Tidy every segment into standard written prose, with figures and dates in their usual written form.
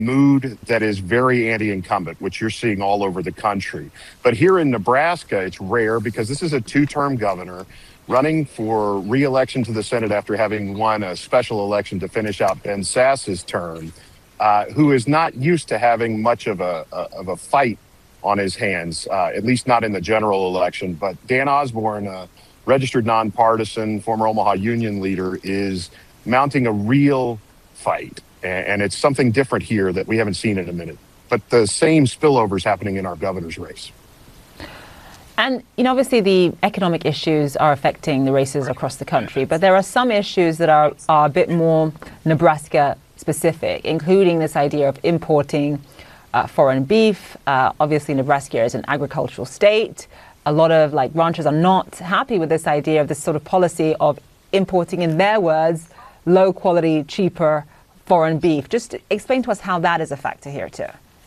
mood that is very anti-incumbent, which you're seeing all over the country. But here in Nebraska, it's rare because this is a two-term governor running for re-election to the Senate after having won a special election to finish out Ben Sasse's term, who is not used to having much of a fight on his hands, at least not in the general election. But Dan Osborne, a registered nonpartisan, former Omaha Union leader, is mounting a real fight. And it's something different here that we haven't seen in a minute. But the same spillovers happening in our governor's race. And, obviously the economic issues are affecting the races across the country, but there are some issues that are a bit more Nebraska specific, including this idea of importing foreign beef. Obviously, Nebraska is an agricultural state. A lot of ranchers are not happy with this idea of this sort of policy of importing, in their words, low quality, cheaper foreign beef. Just explain to us how that is a factor here too.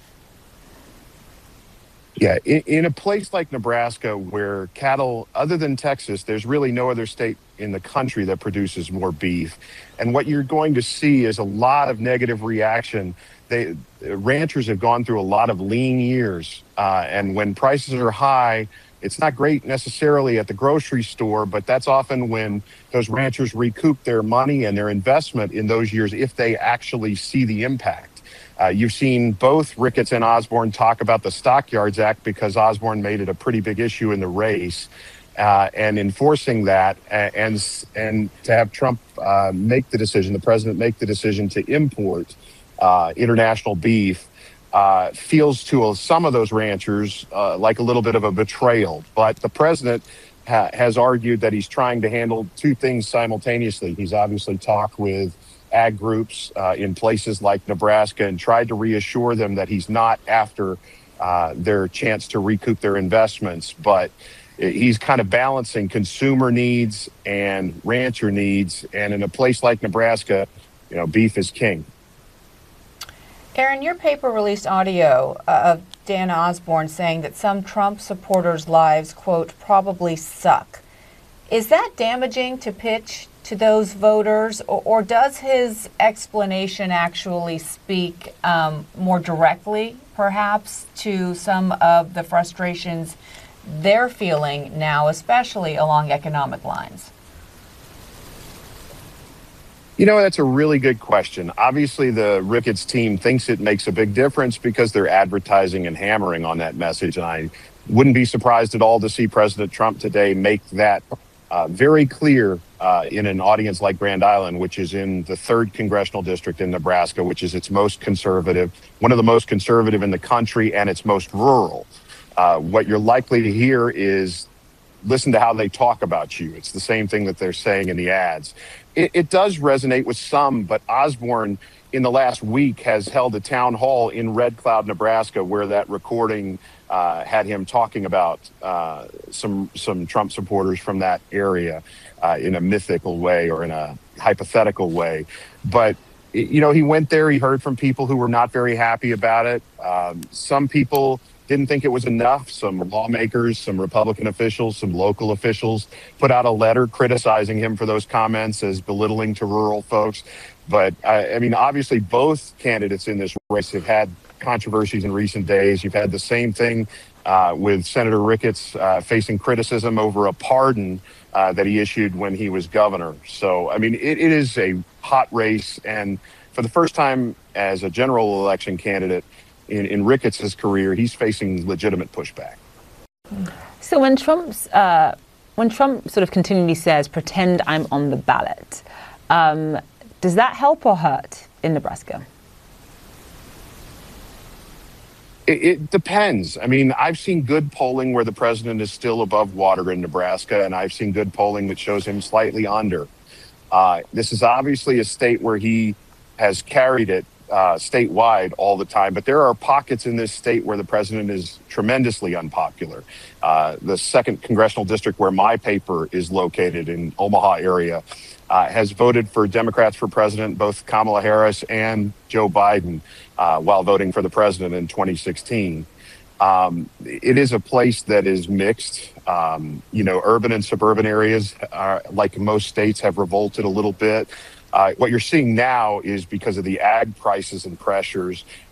Yeah, in a place like Nebraska where cattle, other than Texas, there's really no other state in the country that produces more beef. And what you're going to see is a lot of negative reaction. Ranchers have gone through a lot of lean years. And when prices are high, it's not great necessarily at the grocery store, but that's often when those ranchers recoup their money and their investment in those years if they actually see the impact. You've seen both Ricketts and Osborne talk about the Stockyards Act because Osborne made it a pretty big issue in the race, and enforcing that, and to have Trump make the decision, the president make the decision to import international beef. Feels to some of those ranchers like a little bit of a betrayal. But the president has argued that he's trying to handle two things simultaneously. He's obviously talked with ag groups in places like Nebraska and tried to reassure them that he's not after their chance to recoup their investments. But he's kind of balancing consumer needs and rancher needs. And in a place like Nebraska, beef is king. Aaron, your paper released audio of Dan Osborne saying that some Trump supporters' lives, quote, probably suck. Is that damaging to pitch to those voters, or does his explanation actually speak more directly, perhaps, to some of the frustrations they're feeling now, especially along economic lines? That's a really good question. Obviously, the Ricketts team thinks it makes a big difference because they're advertising and hammering on that message. And I wouldn't be surprised at all to see President Trump today make that very clear in an audience like Grand Island, which is in the 3rd congressional district in Nebraska, which is its most conservative, one of the most conservative in the country, and its most rural. What you're likely to hear is listen to how they talk about you. It's the same thing that they're saying in the ads. It does resonate with some, but Osborne in the last week has held a town hall in Red Cloud, Nebraska, where that recording had him talking about some Trump supporters from that area in a mythical way or in a hypothetical way. But, he went there, he heard from people who were not very happy about it. Some people didn't think it was enough. Some lawmakers, some Republican officials, some local officials put out a letter criticizing him for those comments as belittling to rural folks. But obviously both candidates in this race have had controversies in recent days. You've had the same thing with Senator Ricketts facing criticism over a pardon that he issued when he was governor. So, it is a hot race. And for the first time as a general election candidate, in Ricketts' career, he's facing legitimate pushback. So when Trump sort of continually says, pretend I'm on the ballot, does that help or hurt in Nebraska? It depends. I've seen good polling where the president is still above water in Nebraska, and I've seen good polling that shows him slightly under. This is obviously a state where he has carried it statewide all the time, but there are pockets in this state where the president is tremendously unpopular. The 2nd congressional district where my paper is located in Omaha area has voted for Democrats for president, both Kamala Harris and Joe Biden, while voting for the president in 2016. It is a place that is mixed. Urban and suburban areas, like most states, have revolted a little bit. What you're seeing now is because of the ag prices and pressures